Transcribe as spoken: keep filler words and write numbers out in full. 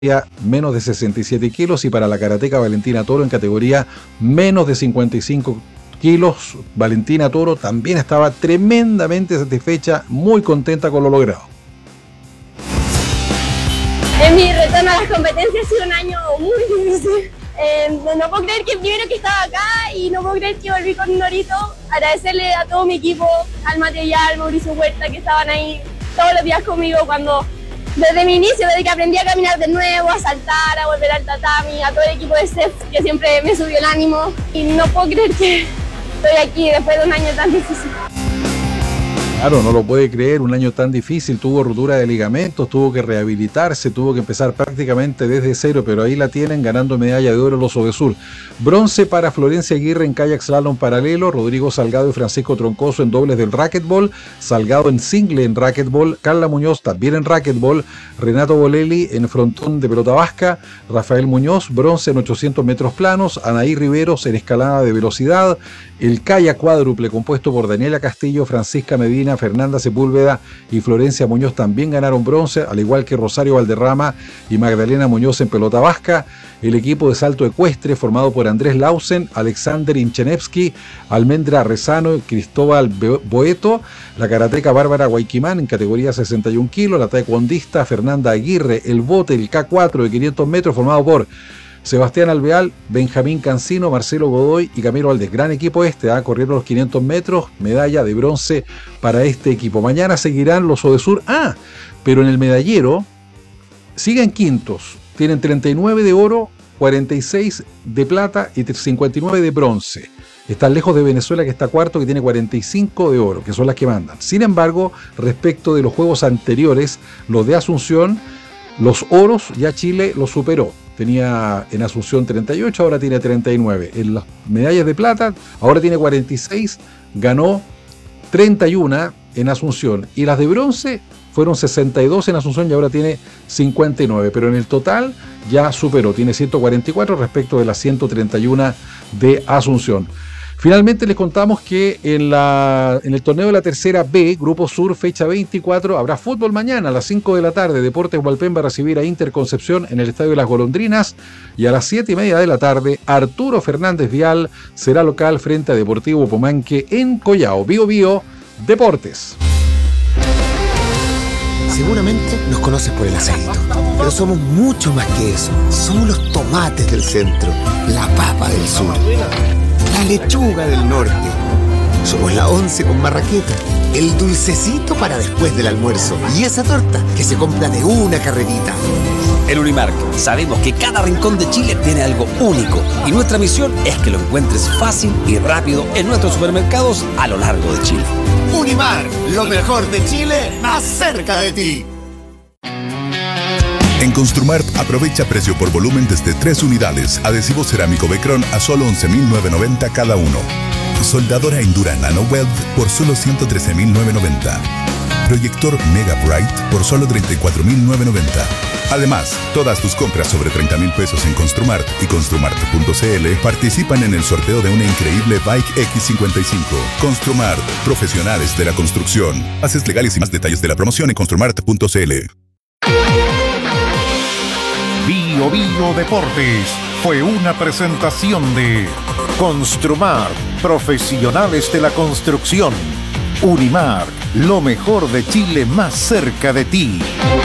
menos de sesenta y siete kilos, y para la karateca Valentina Toro en categoría menos de cincuenta y cinco kilos. Valentina Toro también estaba tremendamente satisfecha, muy contenta con lo logrado. En mi retorno a las competencias ha sido un año muy difícil. Eh, no puedo creer que primero que estaba acá y no puedo creer que volví con un orito. Agradecerle a todo mi equipo, al material, Mauricio Huerta, que estaban ahí todos los días conmigo cuando, desde mi inicio, desde que aprendí a caminar de nuevo, a saltar, a volver al tatami, a todo el equipo de C E F que siempre me subió el ánimo. Y no puedo creer que estoy aquí después de un año tan difícil. Claro, no lo puede creer, un año tan difícil, tuvo rotura de ligamentos, tuvo que rehabilitarse, tuvo que empezar prácticamente desde cero, pero ahí la tienen ganando medalla de oro los Ovesur. Bronce para Florencia Aguirre en kayak slalom paralelo, Rodrigo Salgado y Francisco Troncoso en dobles del racquetball, Salgado en single en racquetball, Carla Muñoz también en racquetball, Renato Bolelli en frontón de pelota vasca, Rafael Muñoz, bronce en ochocientos metros planos, Anaí Riveros en escalada de velocidad, el kayak cuádruple compuesto por Daniela Castillo, Francisca Medina, Fernanda Sepúlveda y Florencia Muñoz también ganaron bronce, al igual que Rosario Valderrama y Magdalena Muñoz en pelota vasca. El equipo de salto ecuestre formado por Andrés Lausen, Alexander Inchenevsky, Almendra Rezano y Cristóbal Boeto, la karateca Bárbara Guayquimán en categoría sesenta y un kilos, la taekwondista Fernanda Aguirre, el bote, el K cuatro de quinientos metros formado por Sebastián Alveal, Benjamín Cancino, Marcelo Godoy y Camilo Valdés. Gran equipo este, ¿eh? Corrieron los quinientos metros, medalla de bronce para este equipo. Mañana seguirán los Ovesur. Ah, pero en el medallero siguen quintos. Tienen treinta y nueve de oro, cuarenta y seis de plata y cincuenta y nueve de bronce. Están lejos de Venezuela, que está cuarto, que tiene cuarenta y cinco de oro, que son las que mandan. Sin embargo, respecto de los juegos anteriores, los de Asunción, los oros ya Chile los superó. Tenía en Asunción treinta y ocho, ahora tiene treinta y nueve. En las medallas de plata, ahora tiene cuarenta y seis, ganó treinta y uno en Asunción. Y las de bronce fueron sesenta y dos en Asunción y ahora tiene cincuenta y nueve. Pero en el total ya superó, tiene ciento cuarenta y cuatro respecto de las ciento treinta y uno de Asunción. Finalmente les contamos que en, la, en el torneo de la tercera B, Grupo Sur, fecha veinticuatro, habrá fútbol mañana a las cinco de la tarde. Deportes Hualpén va a recibir a Inter Concepción en el Estadio de las Golondrinas, y a las siete y media de la tarde, Arturo Fernández Vial será local frente a Deportivo Pomanque en Collao. Bio Bio Deportes. Seguramente nos conoces por el acento, pero somos mucho más que eso. Somos los tomates del centro, la papa del sur, la lechuga del norte. Somos la once con marraqueta, el dulcecito para después del almuerzo y esa torta que se compra de una carrerita. En Unimark sabemos que cada rincón de Chile tiene algo único y nuestra misión es que lo encuentres fácil y rápido en nuestros supermercados a lo largo de Chile. Unimark, lo mejor de Chile, más cerca de ti. En Construmart aprovecha precio por volumen desde tres unidades. Adhesivo cerámico Becron a solo once mil novecientos noventa cada uno. Soldadora Endura Nano Weld por solo ciento trece mil novecientos noventa. Proyector Mega Bright por solo treinta y cuatro mil novecientos noventa. Además, todas tus compras sobre treinta mil pesos en Construmart y Construmart punto c l participan en el sorteo de una increíble Bike X cincuenta y cinco. Construmart, profesionales de la construcción. Bases legales y más detalles de la promoción en Construmart punto c l. Bio Bio Deportes fue una presentación de Construmar, profesionales de la construcción. Unimark, lo mejor de Chile más cerca de ti.